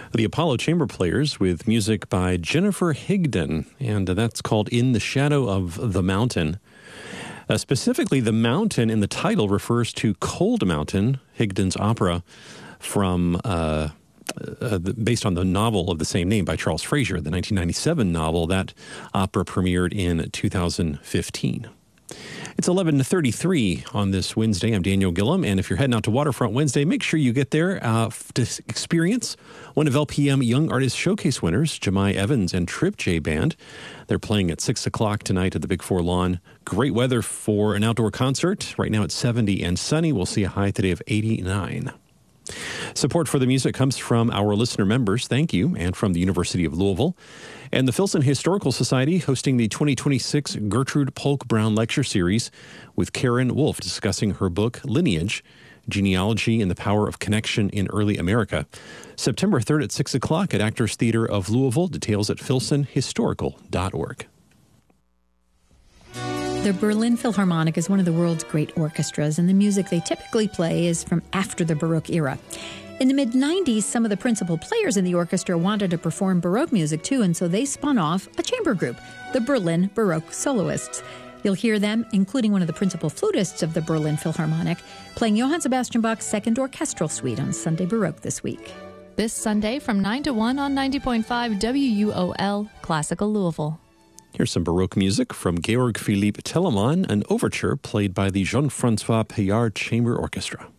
the Apollo Chamber Players with music by Jennifer Higdon, and that's called In the Shadow of the Mountain. Specifically, the mountain in the title refers to Cold Mountain, Higdon's opera from based on the novel of the same name by Charles Frazier, the 1997 novel. That opera premiered in 2015. It's 11:33 on this Wednesday. I'm Daniel Gillum, and if you're heading out to Waterfront Wednesday, make sure you get there to experience one of LPM Young Artist Showcase winners, Jemai Evans and Trip J Band. They're playing at 6 o'clock tonight at the Big Four Lawn. Great weather for an outdoor concert. Right now it's 70 and sunny. We'll see a high today of 89. Support for the music comes from our listener members, thank you, and from the University of Louisville. And the Filson Historical Society hosting the 2026 Gertrude Polk Brown Lecture Series with Karen Wolf discussing her book, Lineage, Genealogy and the Power of Connection in Early America. September 3rd at 6 o'clock at Actors Theater of Louisville. Details at filsonhistorical.org. The Berlin Philharmonic is one of the world's great orchestras, and the music they typically play is from after the Baroque era. In the mid-90s, some of the principal players in the orchestra wanted to perform Baroque music too, and so they spun off a chamber group, the Berlin Baroque Soloists. You'll hear them, including one of the principal flutists of the Berlin Philharmonic, playing Johann Sebastian Bach's Second Orchestral Suite on Sunday Baroque this week. This Sunday from 9 to 1 on 90.5 WUOL, Classical Louisville. Here's some Baroque music from Georg Philipp Telemann, an overture played by the Jean-François Payard Chamber Orchestra.